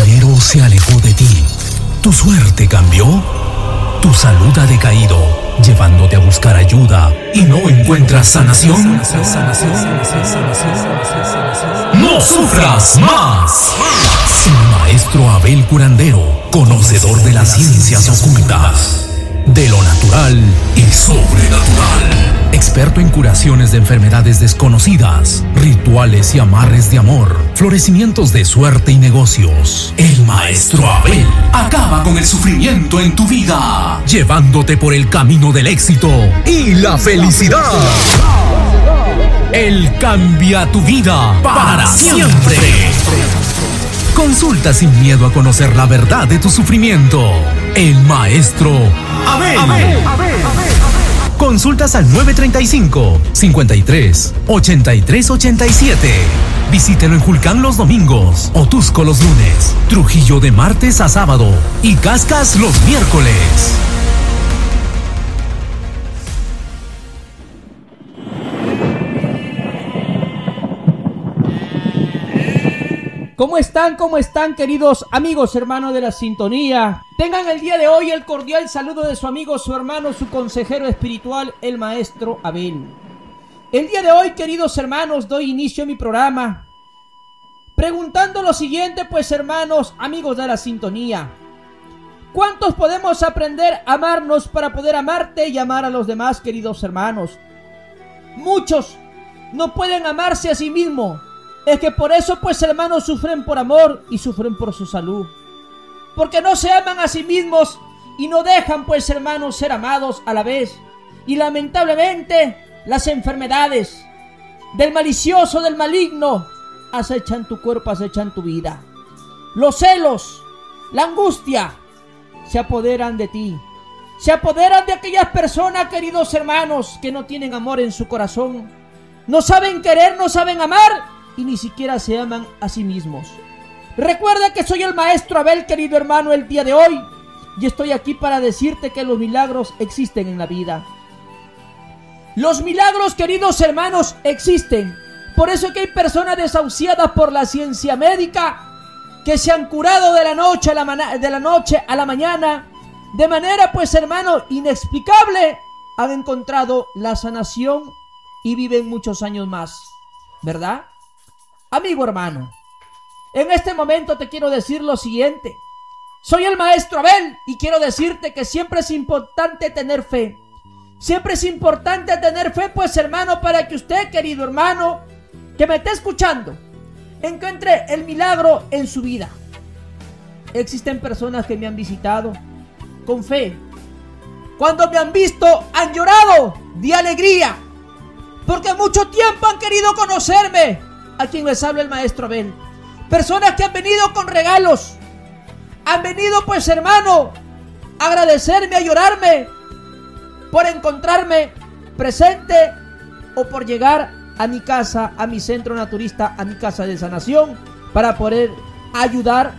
dinero se alejó de ti. ¿Tu suerte cambió? ¿Tu salud ha decaído, llevándote a buscar ayuda y no encuentras sanación? ¡No sufras más! El maestro Abel Curandero, conocedor de las ciencias ocultas, de lo natural y sobrenatural. Experto en curaciones de enfermedades desconocidas, rituales y amarres de amor, florecimientos de suerte y negocios. El maestro Abel acaba con el sufrimiento en tu vida, llevándote por el camino del éxito y la felicidad. Él cambia tu vida para siempre. Consulta sin miedo a conocer la verdad de tu sufrimiento. El maestro Abel. Consultas al 935-53-83-87. Visítelo en Julcán los domingos, Otusco los lunes, Trujillo de martes a sábado y Cascas los miércoles. ¿Cómo están, queridos amigos, hermanos de la sintonía? Tengan el día de hoy el cordial saludo de su amigo, su hermano, su consejero espiritual, el maestro Abel. El día de hoy, queridos hermanos, doy inicio a mi programa preguntando lo siguiente, pues, hermanos, amigos de la sintonía. ¿Cuántos podemos aprender a amarnos para poder amarte y amar a los demás, queridos hermanos? Muchos no pueden amarse a sí mismos. Es que por eso, pues, hermanos, sufren por amor y sufren por su salud. Porque no se aman a sí mismos y no dejan, pues, hermanos, ser amados a la vez. Y lamentablemente, las enfermedades del malicioso, del maligno, acechan tu cuerpo, acechan tu vida. Los celos, la angustia, se apoderan de ti. Se apoderan de aquellas personas, queridos hermanos, que no tienen amor en su corazón. No saben querer, no saben amar y ni siquiera se aman a sí mismos. Recuerda que soy el maestro Abel, querido hermano, el día de hoy, y estoy aquí para decirte que los milagros existen en la vida. Los milagros, queridos hermanos, existen. Por eso que hay personas desahuciadas por la ciencia médica que se han curado de la noche a la mañana, de manera, pues, hermano, inexplicable, han encontrado la sanación y viven muchos años más, ¿verdad? Amigo hermano, en este momento te quiero decir lo siguiente. Soy el maestro Abel y quiero decirte que siempre es importante tener fe. Siempre es importante tener fe, pues, hermano, para que usted, querido hermano, que me esté escuchando, encuentre el milagro en su vida. Existen personas que me han visitado con fe. Cuando me han visto, han llorado de alegría, porque mucho tiempo han querido conocerme. A quien les habla el maestro Abel. Personas que han venido con regalos. Han venido, pues, hermano, a agradecerme, a llorarme por encontrarme presente o por llegar a mi casa, a mi centro naturista, a mi casa de sanación, para poder ayudar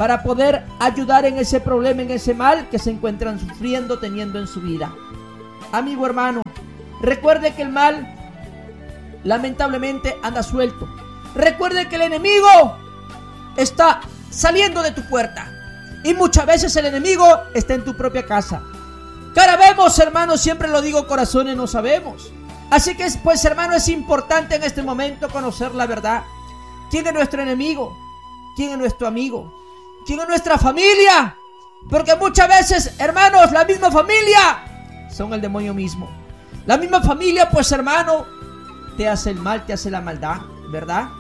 en ese problema, en ese mal que se encuentran sufriendo, teniendo en su vida. Amigo hermano, recuerde que el mal lamentablemente anda suelto. Recuerde que el enemigo está saliendo de tu puerta y muchas veces el enemigo está en tu propia casa. Cara vemos, hermanos, siempre lo digo, corazones no sabemos. Así que, pues, hermano, es importante en este momento conocer la verdad. ¿Quién es nuestro enemigo? ¿Quién es nuestro amigo? ¿Quién es nuestra familia? Porque muchas veces, hermanos, la misma familia son el demonio mismo. La misma familia, pues, hermano, te hace el mal, te hace la maldad, ¿verdad?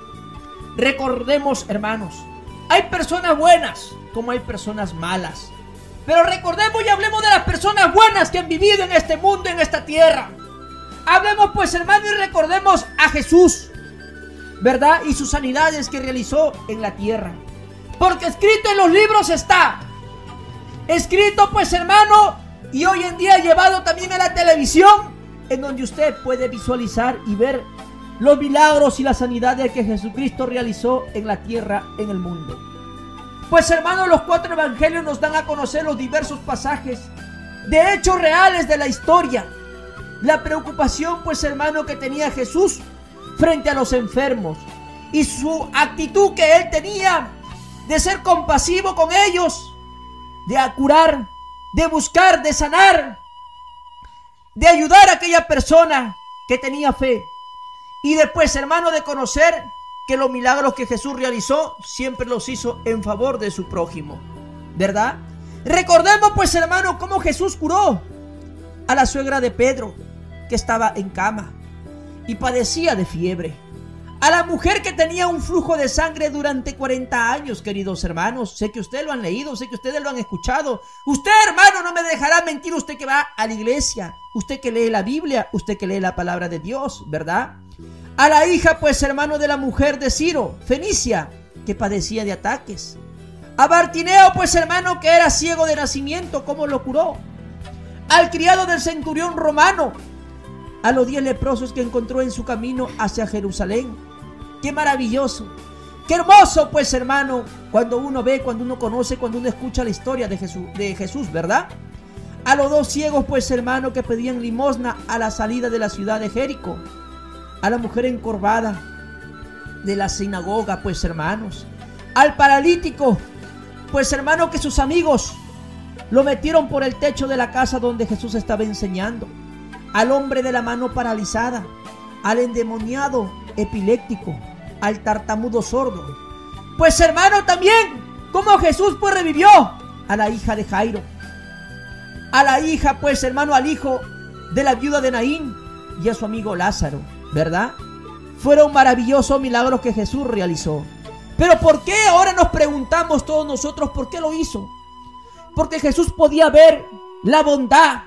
Recordemos, hermanos, hay personas buenas como hay personas malas. Pero recordemos y hablemos de las personas buenas que han vivido en este mundo, en esta tierra. Hablemos, pues, hermano, y recordemos a Jesús, ¿verdad? Y sus sanidades que realizó en la tierra. Porque escrito en los libros está. Escrito, pues, hermano, y hoy en día llevado también a la televisión, en donde usted puede visualizar y ver los milagros y las sanidades que Jesucristo realizó en la tierra, en el mundo. Pues, hermanos, los 4 evangelios nos dan a conocer los diversos pasajes de hechos reales de la historia. La preocupación, pues, hermano, que tenía Jesús frente a los enfermos y su actitud que él tenía de ser compasivo con ellos, de curar, de buscar, de sanar, de ayudar a aquella persona que tenía fe. Y después, hermano, de conocer que los milagros que Jesús realizó siempre los hizo en favor de su prójimo, ¿verdad? Recordemos, pues, hermano, cómo Jesús curó a la suegra de Pedro, que estaba en cama y padecía de fiebre. A la mujer que tenía un flujo de sangre durante 40 años, queridos hermanos. Sé que ustedes lo han leído, sé que ustedes lo han escuchado. Usted, hermano, no me dejará mentir, usted que va a la iglesia, usted que lee la Biblia, usted que lee la palabra de Dios, ¿verdad? A la hija, pues, hermano, de la mujer de Ciro, Fenicia, que padecía de ataques. A Bartimeo, pues, hermano, que era ciego de nacimiento, ¿cómo lo curó? Al criado del centurión romano, a los 10 leprosos que encontró en su camino hacia Jerusalén. ¡Qué maravilloso! ¡Qué hermoso, pues, hermano! Cuando uno ve, cuando uno conoce, cuando uno escucha la historia de Jesús, ¿verdad? A los 2 ciegos, pues, hermano, que pedían limosna a la salida de la ciudad de Jericó. A la mujer encorvada de la sinagoga, pues, hermanos. Al paralítico, pues, hermano, que sus amigos lo metieron por el techo de la casa donde Jesús estaba enseñando. Al hombre de la mano paralizada. Al endemoniado epiléptico. Al tartamudo sordo. Pues, hermano, también como Jesús, pues, revivió a la hija de Jairo, a la hija, pues, hermano, al hijo de la viuda de Naín y a su amigo Lázaro, ¿verdad? Fueron maravillosos milagros que Jesús realizó. Pero ¿por qué ahora nos preguntamos todos nosotros por qué lo hizo? Porque Jesús podía ver la bondad,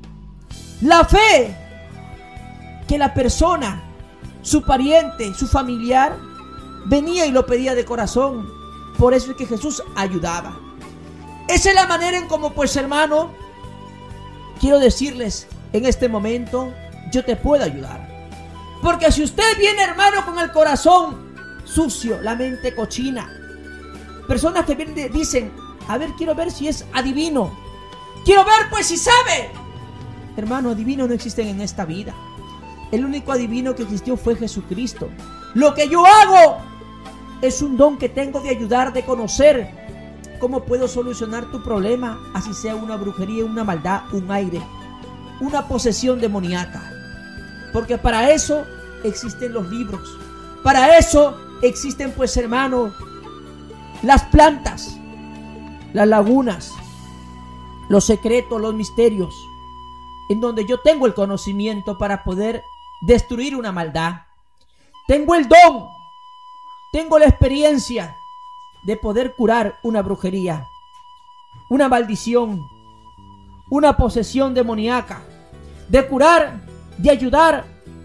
la fe que la persona, su pariente, su familiar, venía y lo pedía de corazón. Por eso es que Jesús ayudaba. Esa es la manera en cómo, pues, hermano, quiero decirles en este momento, yo te puedo ayudar. Porque si usted viene, hermano, con el corazón sucio, la mente cochina, personas que vienen dicen, a ver, quiero ver si es adivino, quiero ver, pues, si sabe. Hermano, adivinos no existen en esta vida. El único adivino que existió fue Jesucristo. Lo que yo hago es un don que tengo de ayudar, de conocer cómo puedo solucionar tu problema, así sea una brujería, una maldad, un aire, una posesión demoníaca. Porque para eso existen los libros. Para eso existen, pues, hermano, las plantas, las lagunas, los secretos, los misterios, en donde yo tengo el conocimiento para poder destruir una maldad. Tengo el don, tengo la experiencia de poder curar una brujería, una maldición, una posesión demoníaca, de curar, de ayudar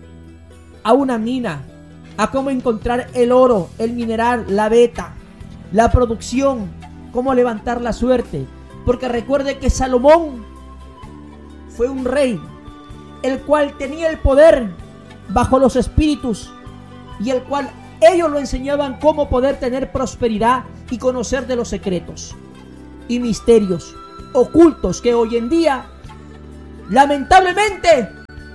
a una mina, a cómo encontrar el oro, el mineral, la beta, la producción, cómo levantar la suerte. Porque recuerde que Salomón fue un rey, el cual tenía el poder bajo los espíritus y el cual ellos lo enseñaban cómo poder tener prosperidad y conocer de los secretos y misterios ocultos que hoy en día, lamentablemente,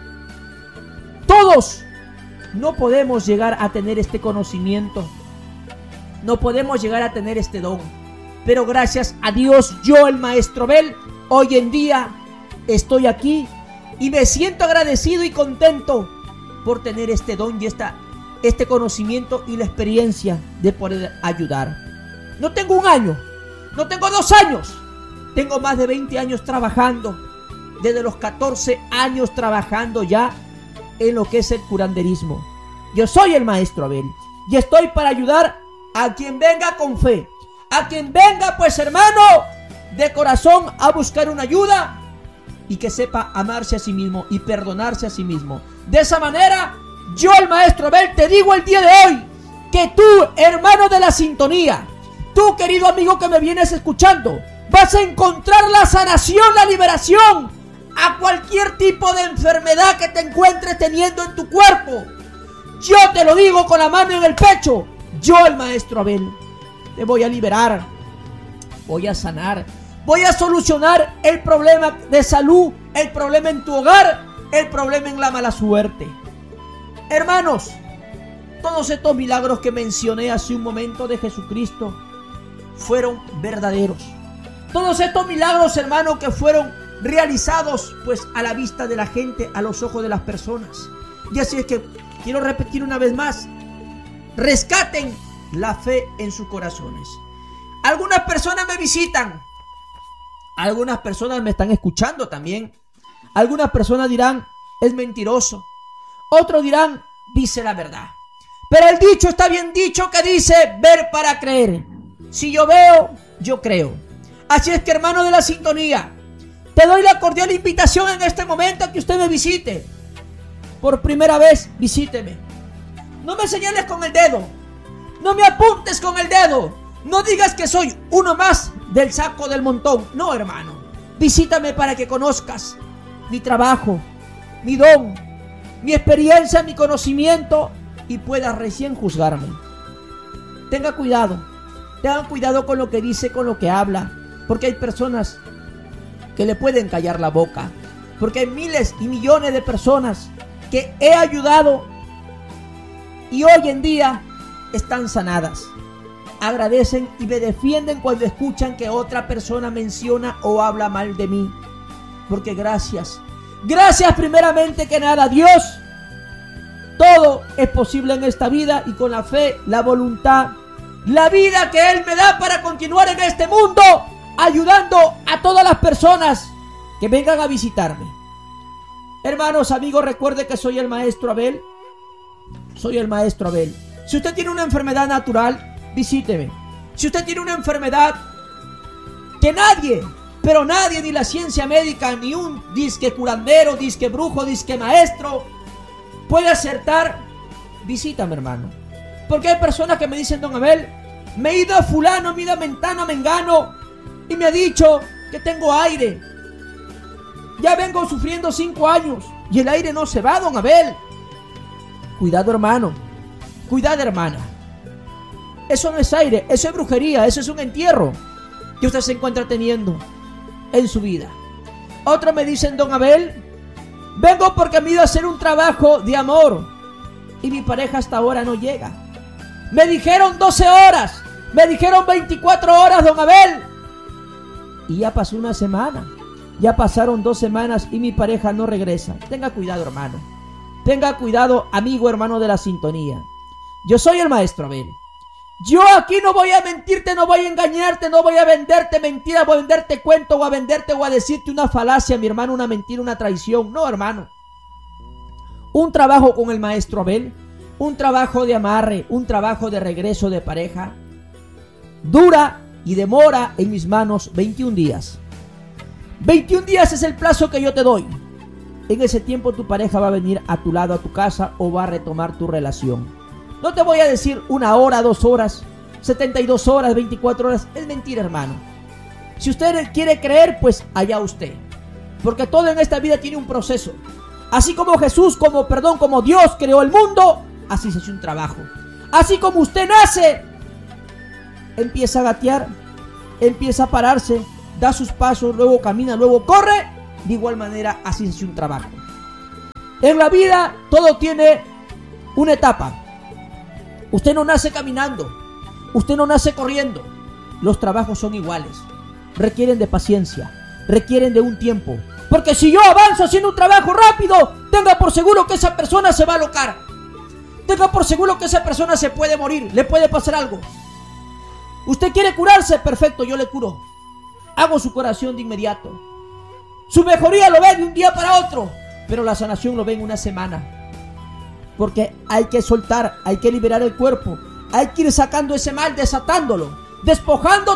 todos no podemos llegar a tener este conocimiento, no podemos llegar a tener este don. Pero gracias a Dios, yo, el Maestro Abel, hoy en día estoy aquí y me siento agradecido y contento por tener este don y este conocimiento y la experiencia de poder ayudar. No tengo 1 año, no tengo 2 años, tengo más de 20 años trabajando, desde los 14 años trabajando ya en lo que es el curanderismo. Yo soy el Maestro Abel y estoy para ayudar a quien venga con fe, a quien venga, pues, hermano, de corazón a buscar una ayuda y que sepa amarse a sí mismo y perdonarse a sí mismo. De esa manera, yo, el Maestro Abel, te digo el día de hoy que tú, hermano de la sintonía, tú, querido amigo que me vienes escuchando, vas a encontrar la sanación, la liberación a cualquier tipo de enfermedad que te encuentres teniendo en tu cuerpo. Yo te lo digo con la mano en el pecho, yo, el Maestro Abel, te voy a liberar, voy a sanar, voy a solucionar el problema de salud, el problema en tu hogar, el problema en la mala suerte. Hermanos, todos estos milagros que mencioné hace un momento de Jesucristo fueron verdaderos. Todos estos milagros, hermano, que fueron realizados pues a la vista de la gente, a los ojos de las personas. Y así es que quiero repetir una vez más: rescaten la fe en sus corazones. Algunas personas me visitan, algunas personas me están escuchando también. Algunas personas dirán: es mentiroso. Otros dirán: dice la verdad. Pero el dicho está bien dicho, que dice: ver para creer. Si yo veo, yo creo. Así es que, hermano de la sintonía, te doy la cordial invitación en este momento a que usted me visite. Por primera vez, visíteme. No me señales con el dedo. No me apuntes con el dedo. No digas que soy uno más del saco del montón. No, hermano. Visítame para que conozcas mi trabajo, mi don, mi experiencia, mi conocimiento, y puedas recién juzgarme. Tengan cuidado con lo que dice, con lo que habla, porque hay personas que le pueden callar la boca, porque hay miles y millones de personas que he ayudado y hoy en día están sanadas. Agradecen y me defienden cuando escuchan que otra persona menciona o habla mal de mí, porque gracias primeramente que nada a Dios, todo es posible en esta vida, y con la fe, la voluntad, la vida que Él me da para continuar en este mundo, ayudando a todas las personas que vengan a visitarme. Hermanos, amigos, recuerde que soy el maestro Abel. Soy el maestro Abel. Si usted tiene una enfermedad natural, visíteme. Si usted tiene una enfermedad que nadie, pero nadie, ni la ciencia médica, ni un disque curandero, disque brujo, disque maestro puede acertar, visítame, hermano. Porque hay personas que me dicen: don Abel, me he ido a fulano, me he ido a mentano, a mengano, y me ha dicho que tengo aire. Ya vengo sufriendo 5 años y el aire no se va, don Abel. Cuidado, hermano. Cuidado, hermana. Eso no es aire, eso es brujería, eso es un entierro que usted se encuentra teniendo en su vida. Otros me dicen: don Abel, vengo porque me he ido a hacer un trabajo de amor y mi pareja hasta ahora no llega. Me dijeron 12 horas, me dijeron 24 horas, don Abel. Y ya pasó una semana, ya pasaron 2 semanas y mi pareja no regresa. Tenga cuidado, hermano. Tenga cuidado, amigo, hermano de la sintonía. Yo soy el maestro Abel. Yo aquí no voy a mentirte, no voy a engañarte, no voy a venderte mentiras, voy a venderte cuento, o a venderte o a decirte una falacia, mi hermano, una mentira, una traición. No, hermano. Un trabajo con el maestro Abel, un trabajo de amarre, un trabajo de regreso de pareja, dura y demora en mis manos 21 días. 21 días es el plazo que yo te doy. En ese tiempo tu pareja va a venir a tu lado, a tu casa, o va a retomar tu relación. No te voy a decir 1 hora, 2 horas, 72 horas, 24 horas. Es mentira, hermano. Si usted quiere creer, pues allá usted. Porque todo en esta vida tiene un proceso. Así como Jesús, como Dios creó el mundo, así se hace un trabajo. Así como usted nace, empieza a gatear, empieza a pararse, da sus pasos, luego camina, luego corre. De igual manera, así se hace un trabajo. En la vida todo tiene una etapa. Usted no nace caminando, usted no nace corriendo. Los trabajos son iguales. Requieren de paciencia, requieren de un tiempo. Porque si yo avanzo haciendo un trabajo rápido, tenga por seguro que esa persona se va a alocar. Tenga por seguro que esa persona se puede morir, le puede pasar algo. ¿Usted quiere curarse? Perfecto, yo le curo. Hago su curación de inmediato. Su mejoría lo ve de un día para otro, pero la sanación lo ve en una semana. Porque hay que soltar, hay que liberar el cuerpo, hay que ir sacando ese mal, desatándolo, despojando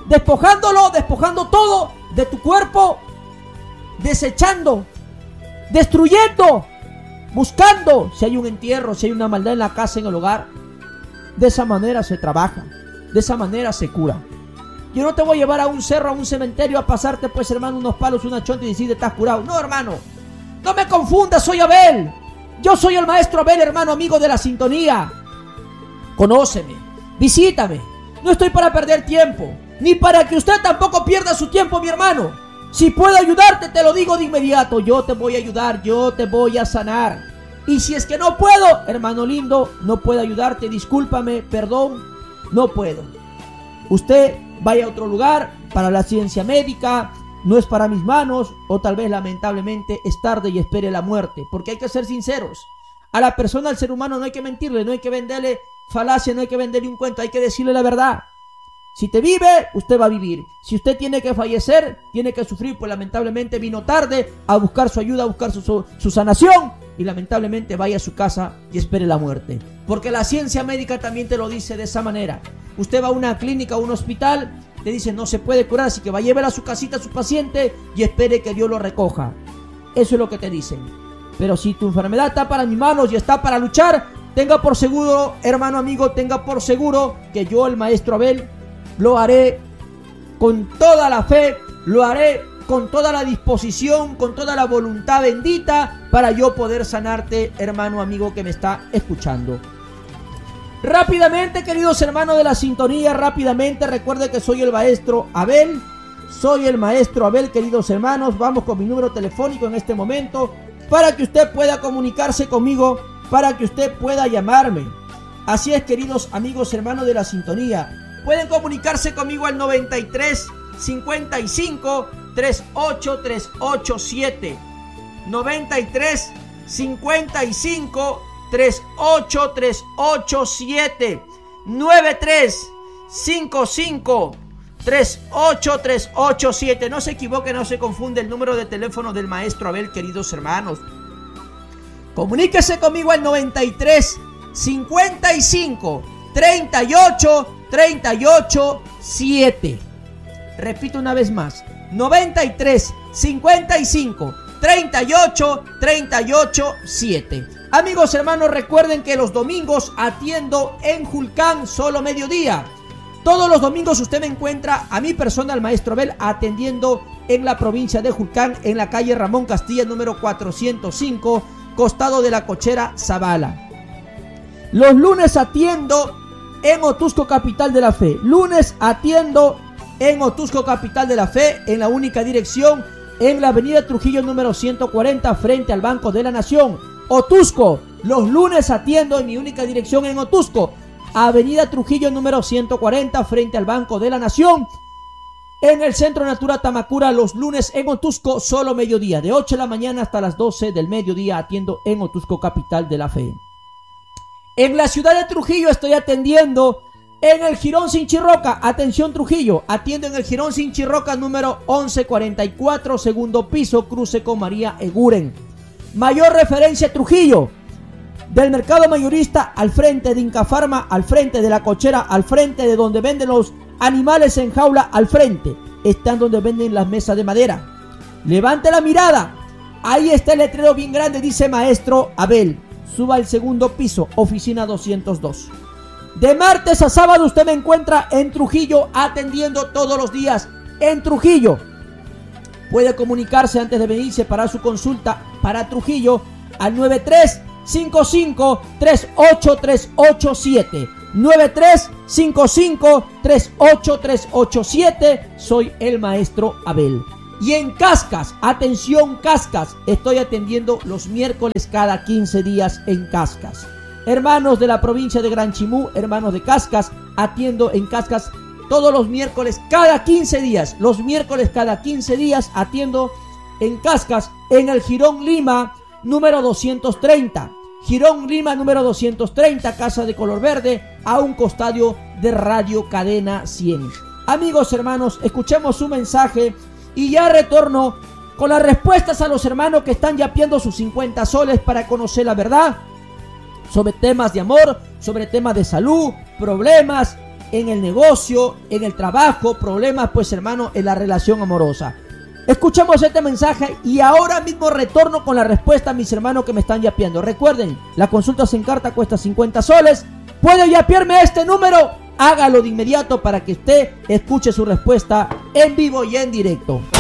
todo de tu cuerpo, desechando, destruyendo, buscando si hay un entierro, si hay una maldad en la casa, en el hogar. De esa manera se trabaja, de esa manera se cura. Yo no te voy a llevar a un cerro, a un cementerio, a pasarte, pues, hermano, unos palos, una chonta y decirte estás curado. No, hermano, no me confundas, soy Abel. Yo soy el maestro Abel, hermano, amigo de la sintonía. Conóceme, visítame. No estoy para perder tiempo, ni para que usted tampoco pierda su tiempo, mi hermano. Si puedo ayudarte, te lo digo de inmediato. Yo te voy a ayudar, yo te voy a sanar. Y si es que no puedo, hermano lindo, no puedo ayudarte, discúlpame, perdón, no puedo. Usted vaya a otro lugar, para la ciencia médica, no es para mis manos, o tal vez lamentablemente es tarde y espere la muerte, porque hay que ser sinceros. A la persona, al ser humano, no hay que mentirle, no hay que venderle falacia, no hay que venderle un cuento, hay que decirle la verdad. Si te vive, usted va a vivir. Si usted tiene que fallecer, tiene que sufrir, pues lamentablemente vino tarde a buscar su ayuda, a buscar su sanación, y lamentablemente vaya a su casa y espere la muerte. Porque la ciencia médica también te lo dice de esa manera. Usted va a una clínica, a un hospital, le dicen no se puede curar, así que va a llevar a su casita a su paciente y espere que Dios lo recoja. Eso es lo que te dicen. Pero si tu enfermedad está para mis manos y está para luchar, tenga por seguro, hermano amigo, tenga por seguro que yo, el maestro Abel, lo haré con toda la fe, lo haré con toda la disposición, con toda la voluntad bendita para yo poder sanarte, hermano amigo que me está escuchando. Rápidamente, queridos hermanos de la sintonía, rápidamente, recuerde que soy el maestro Abel. Soy el maestro Abel, queridos hermanos. Vamos con mi número telefónico en este momento para que usted pueda comunicarse conmigo, para que usted pueda llamarme. Así es, queridos amigos hermanos de la sintonía. Pueden comunicarse conmigo al 93 55 38 387. 93 55 38 387. 93 55 38 387. No se equivoque, no se confunde el número de teléfono del maestro Abel, queridos hermanos. Comuníquese conmigo al 93 55 38 38 7. Repito una vez más, 93 55 38 38 7. Amigos hermanos, recuerden que los domingos atiendo en Julcán solo mediodía. Todos los domingos usted me encuentra a mi persona, al maestro Abel, atendiendo en la provincia de Julcán, en la calle Ramón Castilla, número 405, costado de la cochera Zavala. Los lunes atiendo en Otusco, capital de la fe. Lunes atiendo en Otusco, capital de la fe, en la única dirección, en la avenida Trujillo número 140, frente al Banco de la Nación. Otusco, los lunes atiendo en mi única dirección en Otusco, avenida Trujillo número 140, frente al Banco de la Nación. En el Centro Natura Tamacura, los lunes en Otusco, solo mediodía, de 8 de la mañana hasta las 12 del mediodía, atiendo en Otusco, capital de la fe. En la ciudad de Trujillo estoy atendiendo en el Jirón Sinchirroca. Atención Trujillo, atiendo en el Jirón Sinchirroca número 1144, segundo piso, cruce con María Eguren. Mayor referencia Trujillo, del mercado mayorista al frente de Incafarma, al frente de la cochera, al frente de donde venden los animales en jaula, al frente están donde venden las mesas de madera. Levante la mirada, ahí está el letrero bien grande, dice maestro Abel. Suba al segundo piso, oficina 202. De martes a sábado usted me encuentra en Trujillo atendiendo todos los días en Trujillo. Puede comunicarse antes de venirse para su consulta para Trujillo al 93 55 38 387. 93 55 38 387. Soy el maestro Abel. Y en Cascas, atención Cascas, estoy atendiendo los miércoles cada 15 días en Cascas. Hermanos de la provincia de Gran Chimú, hermanos de Cascas, atiendo en Cascas todos los miércoles cada 15 días. Los miércoles cada 15 días atiendo en Cascas, en el Jirón Lima número 230. Jirón Lima número 230, casa de color verde, a un costado de Radio Cadena 100. Amigos hermanos, escuchemos su mensaje y ya retorno con las respuestas a los hermanos que están yapeando sus 50 soles para conocer la verdad sobre temas de amor, sobre temas de salud, problemas en el negocio, en el trabajo, problemas pues hermano en la relación amorosa. Escuchemos este mensaje y ahora mismo retorno con la respuesta a mis hermanos que me están yapeando. Recuerden, la consulta sin carta cuesta 50 soles. Puede yapearme a este número, hágalo de inmediato para que usted escuche su respuesta en vivo y en directo.